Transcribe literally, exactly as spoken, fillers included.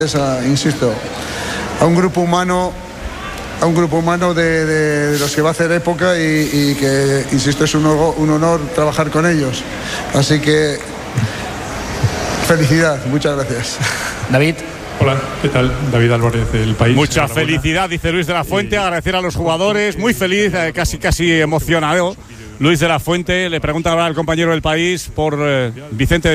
A, insisto, a un grupo humano, a un grupo humano de, de, de los que va a hacer época y, y que, insisto, es un, un honor trabajar con ellos. Así que felicidad, muchas gracias. David. Hola, ¿qué tal? David Álvarez del País. Mucha felicidad, dice Luis de la Fuente, agradecer a los jugadores, muy feliz, eh, casi casi emocionado. Luis de la Fuente, le pregunta ahora al compañero del País por eh, Vicente